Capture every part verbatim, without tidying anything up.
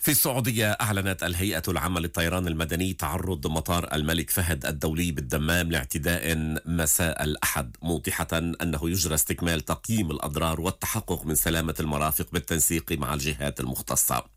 في السعودية أعلنت الهيئة العامة للطيران المدني تعرض مطار الملك فهد الدولي بالدمام لاعتداء مساء الأحد، موضحة أنه يجرى استكمال تقييم الأضرار والتحقق من سلامة المرافق بالتنسيق مع الجهات المختصة.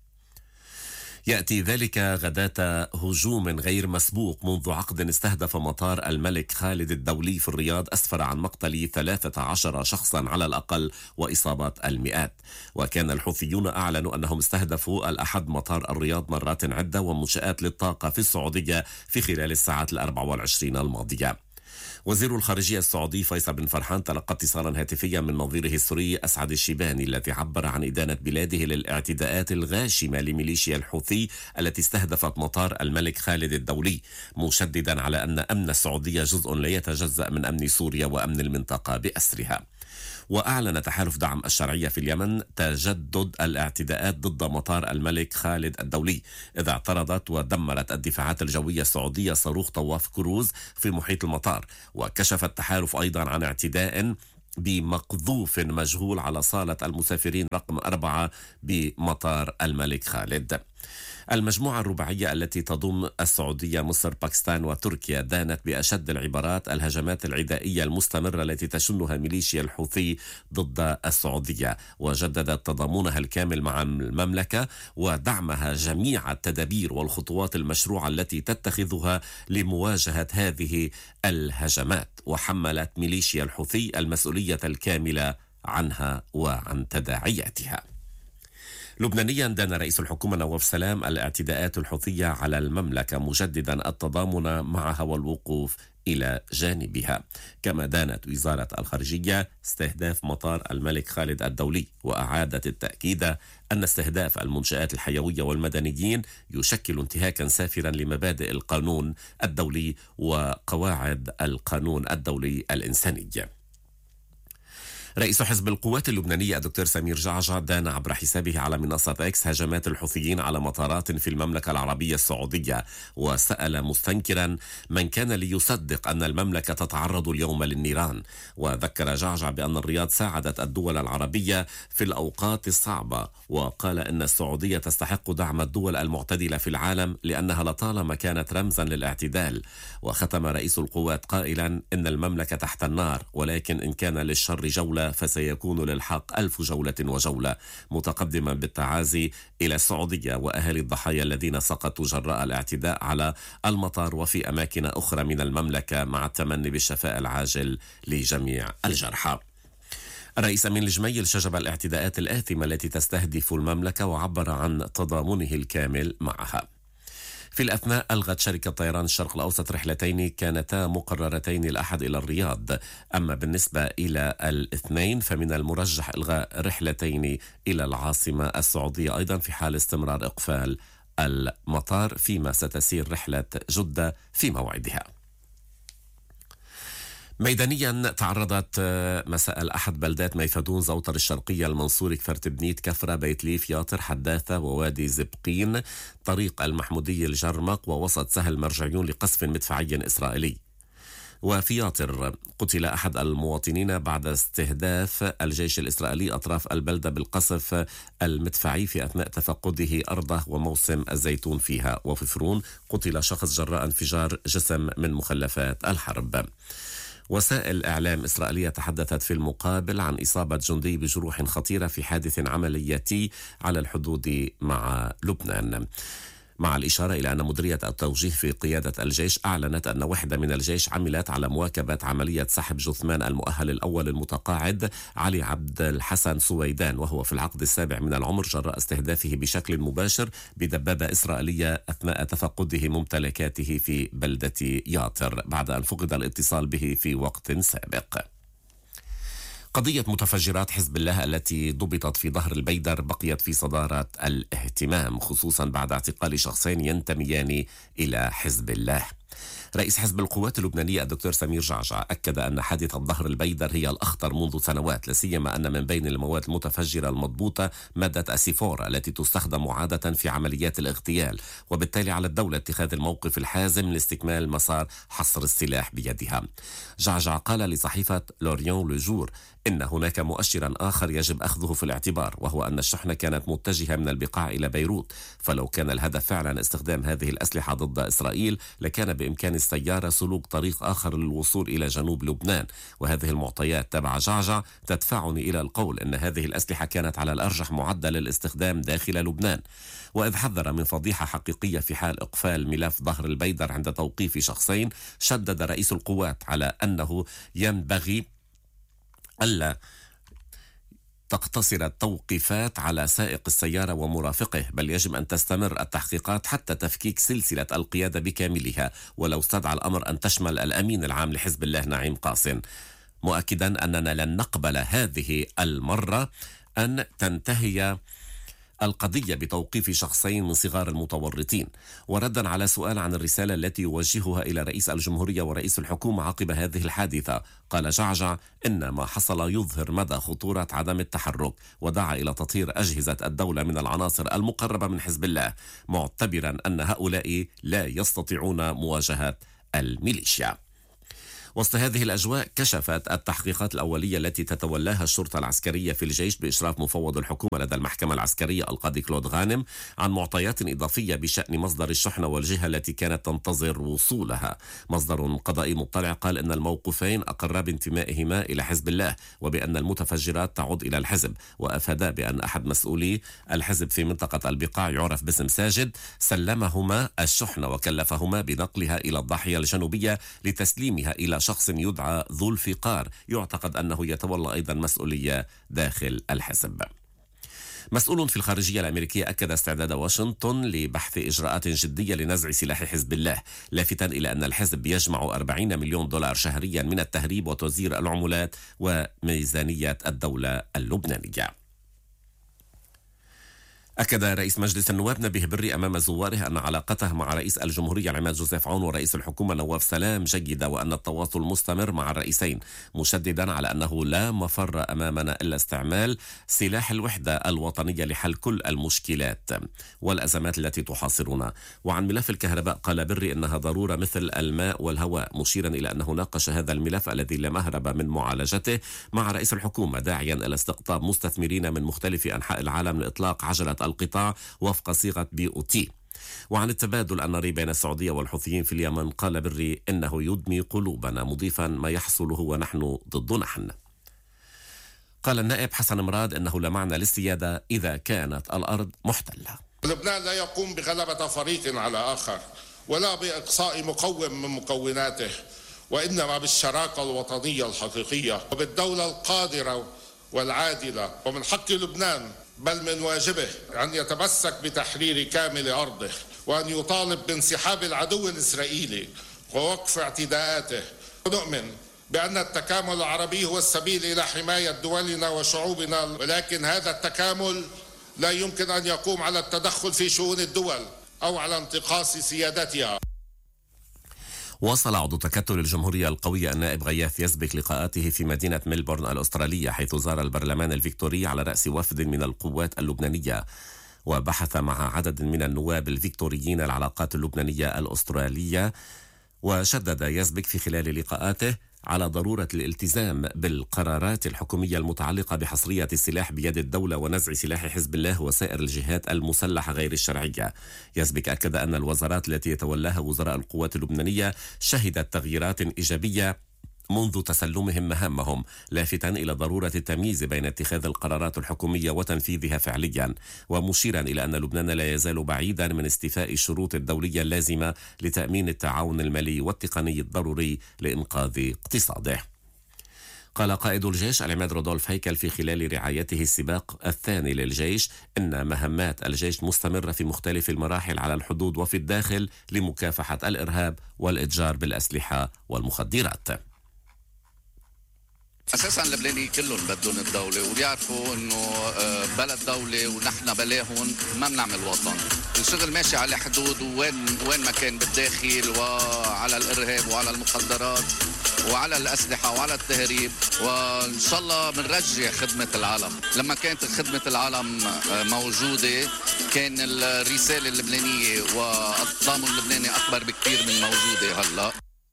يأتي ذلك غداة هجوم غير مسبوق منذ عقد استهدف مطار الملك خالد الدولي في الرياض أسفر عن مقتل ثلاثة عشر شخصا على الأقل وإصابة المئات. وكان الحوثيون أعلنوا أنهم استهدفوا الأحد مطار الرياض مرات عدة ومنشآت للطاقة في السعودية في خلال الساعات الأربع والعشرين الماضية. وزير الخارجية السعودي فيصل بن فرحان تلقى اتصالا هاتفيا من نظيره السوري أسعد الشيباني الذي عبر عن إدانة بلاده للاعتداءات الغاشمة لميليشيا الحوثي التي استهدفت مطار الملك خالد الدولي، مشددا على أن أمن السعودية جزء لا يتجزأ من أمن سوريا وأمن المنطقة بأسرها. وأعلن تحالف دعم الشرعية في اليمن تجدد الاعتداءات ضد مطار الملك خالد الدولي، إذا اعترضت ودمرت الدفاعات الجوية السعودية صاروخ طواف كروز في محيط المطار. وكشف التحالف أيضا عن اعتداء بمقذوف مجهول على صالة المسافرين رقم أربعة بمطار الملك خالد. المجموعة الرباعية التي تضم السعودية مصر باكستان وتركيا دانت بأشد العبارات الهجمات العدائية المستمرة التي تشنها ميليشيا الحوثي ضد السعودية، وجددت تضامنها الكامل مع المملكة ودعمها جميع التدابير والخطوات المشروعة التي تتخذها لمواجهة هذه الهجمات، وحملت ميليشيا الحوثي المسؤولية الكاملة عنها وعن تداعياتها. لبنانيا دان رئيس الحكومة نواف سلام الاعتداءات الحوثية على المملكة، مجددا التضامن معها والوقوف إلى جانبها. كما دانت وزارة الخارجية استهداف مطار الملك خالد الدولي، وأعادت التأكيد أن استهداف المنشآت الحيوية والمدنيين يشكل انتهاكا سافرا لمبادئ القانون الدولي وقواعد القانون الدولي الإنساني. رئيس حزب القوات اللبنانية الدكتور سمير جعجع دان عبر حسابه على منصة إكس هجمات الحوثيين على مطارات في المملكة العربية السعودية، وسأل مستنكرا من كان ليصدق أن المملكة تتعرض اليوم للنيران. وذكر جعجع بأن الرياض ساعدت الدول العربية في الأوقات الصعبة، وقال أن السعودية تستحق دعم الدول المعتدلة في العالم لأنها لطالما كانت رمزا للاعتدال. وختم رئيس القوات قائلا إن المملكة تحت النار، ولكن إن كان للشر جولة فسيكون للحق ألف جولة وجولة، متقدما بالتعازي إلى السعودية وأهالي الضحايا الذين سقطوا جراء الاعتداء على المطار وفي أماكن أخرى من المملكة، مع التمني بالشفاء العاجل لجميع الجرحى. الرئيس أمين الجميل شجب الاعتداءات الآثمة التي تستهدف المملكة وعبر عن تضامنه الكامل معها. في الأثناء ألغت شركة طيران الشرق الأوسط رحلتين كانتا مقررتين الأحد إلى الرياض. أما بالنسبة إلى الاثنين فمن المرجح إلغاء رحلتين إلى العاصمة السعودية أيضا في حال استمرار إقفال المطار، فيما ستسير رحلة جدة في موعدها. ميدانيا تعرضت مساء الأحد بلدات ميفدون، زوطر الشرقية، المنصوري، كفر بنيت، كفرة، بيت ليف، ياطر، حداثة ووادي زبقين، طريق المحمودية، الجرمق ووسط سهل مرجعيون لقصف مدفعي إسرائيلي. وفي ياطر قتل أحد المواطنين بعد استهداف الجيش الإسرائيلي أطراف البلدة بالقصف المدفعي في أثناء تفقده أرضه وموسم الزيتون فيها. وفي فرون قتل شخص جراء انفجار جسم من مخلفات الحرب. وسائل إعلام إسرائيلية تحدثت في المقابل عن إصابة جندي بجروح خطيرة في حادث عملياتي على الحدود مع لبنان، مع الإشارة إلى أن مديرية التوجيه في قيادة الجيش أعلنت أن وحدة من الجيش عملت على مواكبة عملية سحب جثمان المؤهل الأول المتقاعد علي عبد الحسن سويدان، وهو في العقد السابع من العمر، جراء استهدافه بشكل مباشر بدبابة إسرائيلية أثناء تفقده ممتلكاته في بلدة ياطر بعد أن فقد الاتصال به في وقت سابق. قضية متفجرات حزب الله التي ضبطت في ظهر البيدر بقيت في صدارة الاهتمام، خصوصا بعد اعتقال شخصين ينتميان إلى حزب الله. رئيس حزب القوات اللبنانية الدكتور سمير جعجع أكد أن حادثة ظهر البيدر هي الأخطر منذ سنوات، لا سيما أن من بين المواد المتفجرة المضبوطة مادة أسيفورا التي تستخدم عادة في عمليات الاغتيال، وبالتالي على الدولة اتخاذ الموقف الحازم لاستكمال مسار حصر السلاح بيدها. جعجع قال لصحيفة لوريون لوجور إن هناك مؤشرا آخر يجب أخذه في الاعتبار، وهو أن الشحنة كانت متجهة من البقاع إلى بيروت، فلو كان الهدف فعلا استخدام هذه الأسلحة ضد إسرائيل لكان بإمكان السيارة سلوك طريق آخر للوصول إلى جنوب لبنان. وهذه المعطيات تبع جعجع تدفعني إلى القول أن هذه الأسلحة كانت على الأرجح معدة للاستخدام داخل لبنان. وإذ حذر من فضيحة حقيقية في حال إقفال ملف ظهر البيدر عند توقيف شخصين، شدد رئيس القوات على أنه ينبغي ألا تقتصر التوقيفات على سائق السيارة ومرافقه، بل يجب أن تستمر التحقيقات حتى تفكيك سلسلة القيادة بكاملها، ولو استدعى الأمر أن تشمل الأمين العام لحزب الله نعيم قاسم، مؤكدا أننا لن نقبل هذه المرة أن تنتهي القضية بتوقيف شخصين من صغار المتورطين. وردا على سؤال عن الرسالة التي يوجهها إلى رئيس الجمهورية ورئيس الحكومة عقب هذه الحادثة، قال جعجع إن ما حصل يظهر مدى خطورة عدم التحرك، ودعا إلى تطهير أجهزة الدولة من العناصر المقربة من حزب الله، معتبرا أن هؤلاء لا يستطيعون مواجهة الميليشيا. وسط هذه الأجواء كشفت التحقيقات الأولية التي تتولاها الشرطة العسكرية في الجيش بإشراف مفوض الحكومة لدى المحكمة العسكرية القاضي كلود غانم عن معطيات إضافية بشأن مصدر الشحنة والجهة التي كانت تنتظر وصولها. مصدر قضائي مطلع قال إن الموقوفين أقرا بانتمائهما إلى حزب الله وبأن المتفجرات تعود إلى الحزب، وأفادا بأن أحد مسؤولي الحزب في منطقة البقاع يعرف باسم ساجد سلمهما الشحنة وكلفهما بنقلها إلى الضاحية الجنوبية لتسليمها إلى شخص يدعى ذو الفقار، يعتقد أنه يتولى أيضا مسؤولية داخل الحزب. مسؤول في الخارجية الأمريكية أكد استعداد واشنطن لبحث إجراءات جدية لنزع سلاح حزب الله، لافتا إلى أن الحزب يجمع أربعين مليون دولار شهريا من التهريب وتوزير العملات وميزانية الدولة اللبنانية. أكد رئيس مجلس النواب نبيه بري أمام زواره أن علاقته مع رئيس الجمهورية العماد جوزيف عون ورئيس الحكومة نواف سلام جيدة، وأن التواصل مستمر مع الرئيسين، مشددا على أنه لا مفر أمامنا إلا استعمال سلاح الوحدة الوطنية لحل كل المشكلات والأزمات التي تحاصرنا. وعن ملف الكهرباء قال بري أنها ضرورة مثل الماء والهواء، مشيرا إلى أنه ناقش هذا الملف الذي لا مهرب من معالجته مع رئيس الحكومة، داعيا إلى استقطاب مستثمرين من مختلف أنحاء العالم لإطلاق عجلة القطاع وفق صيغة بي أو تي. وعن التبادل الناري بين السعودية والحوثيين في اليمن قال بري إنه يدمي قلوبنا، مضيفا ما يحصل هو نحن ضد نحن. قال النائب حسن مراد إنه لا معنى للسيادة إذا كانت الأرض محتلة. لبنان لا يقوم بغلبة فريق على آخر ولا بإقصاء مقوم من مكوناته، وإنما بالشراكة الوطنية الحقيقية وبالدولة القادرة والعادلة. ومن حق لبنان بل من واجبه أن يتمسك بتحرير كامل أرضه، وأن يطالب بانسحاب العدو الإسرائيلي ووقف اعتداءاته. ونؤمن بأن التكامل العربي هو السبيل إلى حماية دولنا وشعوبنا، ولكن هذا التكامل لا يمكن أن يقوم على التدخل في شؤون الدول أو على انتقاص سيادتها. واصل عضو تكتل الجمهورية القوية النائب غياث يزبك لقاءاته في مدينة ميلبورن الأسترالية، حيث زار البرلمان الفيكتوري على رأس وفد من القوات اللبنانية، وبحث مع عدد من النواب الفيكتوريين العلاقات اللبنانية الأسترالية. وشدد يزبك في خلال لقاءاته على ضرورة الالتزام بالقرارات الحكومية المتعلقة بحصرية السلاح بيد الدولة ونزع سلاح حزب الله وسائر الجهات المسلحة غير الشرعية. يزبك أكد أن الوزارات التي يتولاها وزراء القوات اللبنانية شهدت تغييرات إيجابية منذ تسلمهم مهامهم، لافتا إلى ضرورة التمييز بين اتخاذ القرارات الحكومية وتنفيذها فعليا، ومشيرا إلى أن لبنان لا يزال بعيدا من استيفاء الشروط الدولية اللازمة لتأمين التعاون المالي والتقني الضروري لإنقاذ اقتصاده. قال قائد الجيش العماد رودولف هيكل في خلال رعايته السباق الثاني للجيش إن مهمات الجيش مستمرة في مختلف المراحل على الحدود وفي الداخل لمكافحة الإرهاب والإتجار بالأسلحة والمخدرات. اساسا اللبنانيين كلهم بدهم الدوله وبيعرفوا انه بلد دوله ونحن بلاهم ما بنعمل وطن. الشغل ماشي على حدود، وين وين ما كان بالداخل، وعلى الإرهاب وعلى المخدرات وعلى الأسلحة وعلى التهريب، وإن شاء الله بنرجع خدمة العالم. لما كانت خدمة العالم موجودة كان الرسالة اللبنانية والتضامن اللبناني أكبر بكثير من موجودة هلأ.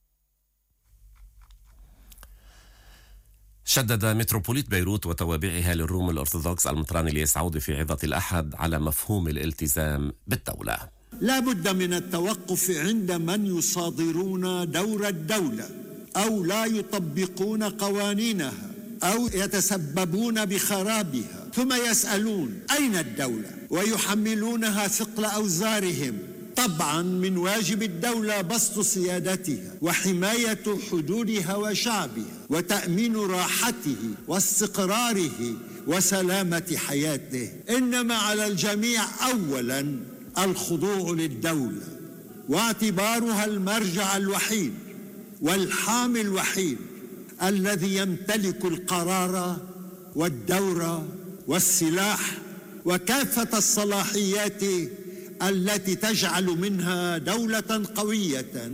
شدد متروبوليت بيروت وتوابعها للروم الأرثوذكس المطران الياس عودة في عظة الأحد على مفهوم الالتزام بالدولة. لا بد من التوقف عند من يصادرون دور الدولة أو لا يطبقون قوانينها أو يتسببون بخرابها، ثم يسألون أين الدولة ويحملونها ثقل أوزارهم. طبعا من واجب الدولة بسط سيادتها وحماية حدودها وشعبها وتأمين راحته واستقراره وسلامة حياته، إنما على الجميع أولا الخضوع للدولة واعتبارها المرجع الوحيد والحامي الوحيد الذي يمتلك القرار والدور والسلاح وكافة الصلاحيات التي تجعل منها دولة قوية.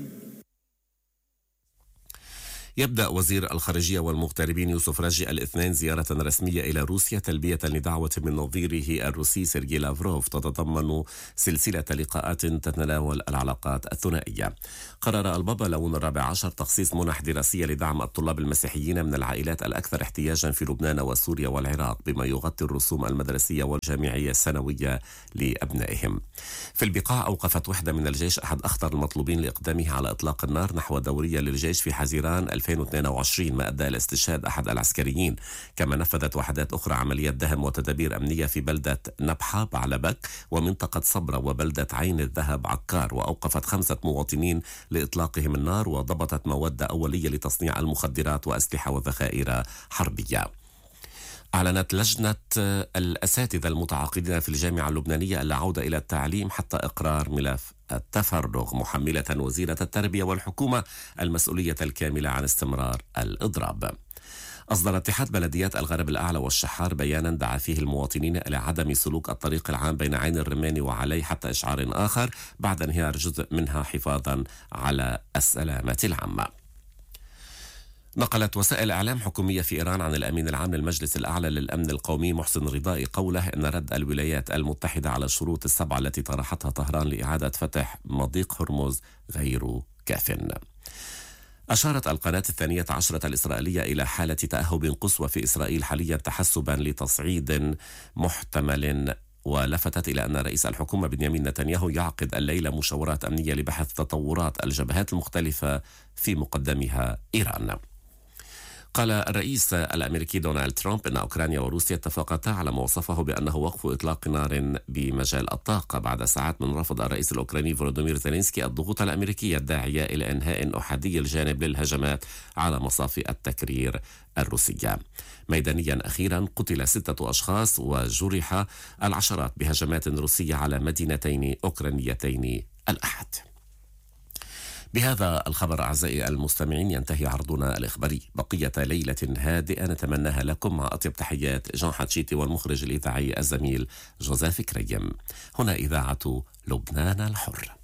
يبدأ وزير الخارجية والمغتربين يوسف راجي الاثنين زيارة رسمية إلى روسيا تلبية لدعوة من نظيره الروسي سيرجي لافروف تتضمن سلسلة لقاءات تتناول العلاقات الثنائية. قرر البابا لون الرابع عشر تخصيص منح دراسية لدعم الطلاب المسيحيين من العائلات الأكثر احتياجا في لبنان وسوريا والعراق بما يغطي الرسوم المدرسية والجامعية السنوية لأبنائهم. في البقاع أوقفت وحدة من الجيش أحد أخطر المطلوبين لإقدامه على إطلاق النار نحو دورية للجيش في حزيران ألفين واثنين وعشرين ما أدى إلى استشهاد أحد العسكريين. كما نفذت وحدات أخرى عملية دهم وتدابير أمنية في بلدة نبحة بعلبك ومنطقة صبرا وبلدة عين الذهب عكار، وأوقفت خمسة مواطنين لإطلاقهم النار وضبطت مواد أولية لتصنيع المخدرات وأسلحة وذخائر حربية. أعلنت لجنة الأساتذة المتعاقدين في الجامعة اللبنانية العودة إلى التعليم حتى إقرار ملف التفرغ، محملة وزيرة التربية والحكومة المسؤولية الكاملة عن استمرار الإضراب. أصدر اتحاد بلديات الغرب الأعلى والشحار بيانا دعا فيه المواطنين إلى عدم سلوك الطريق العام بين عين الرمان وعلي حتى إشعار آخر بعد انهيار جزء منها حفاظا على السلامة العامة. نقلت وسائل إعلام حكومية في إيران عن الأمين العام للمجلس الأعلى للأمن القومي محسن رضائي قوله إن رد الولايات المتحدة على الشروط السبعة التي طرحتها طهران لإعادة فتح مضيق هرمز غير كاف. أشارت القناة الثانية عشرة الإسرائيلية إلى حالة تأهب قصوى في إسرائيل حاليا تحسبا لتصعيد محتمل، ولفتت إلى أن رئيس الحكومة بنيامين نتنياهو يعقد الليلة مشاورات أمنية لبحث تطورات الجبهات المختلفة في مقدمها إيران. قال الرئيس الأمريكي دونالد ترامب أن أوكرانيا وروسيا اتفقتا على ما وصفه بأنه وقف إطلاق نار بمجال الطاقة بعد ساعات من رفض الرئيس الأوكراني فولودومير زيلينسكي الضغوط الأمريكية الداعية إلى إنهاء أحادي الجانب للهجمات على مصافي التكرير الروسية. ميدانيا أخيرا قتل ستة أشخاص وجرح العشرات بهجمات روسية على مدينتين أوكرانيتين الأحد. بهذا الخبر أعزائي المستمعين ينتهي عرضنا الإخباري. بقية ليلة هادئة نتمناها لكم مع أطيب تحيات جان حتشيتي والمخرج الإذاعي الزميل جوزيف كريم. هنا إذاعة لبنان الحر.